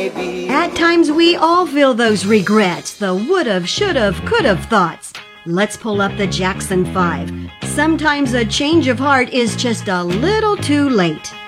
At times we all feel those regrets, the would've, should've, could've thoughts. Let's pull up the Jackson 5. Sometimes a change of heart is just a little too late.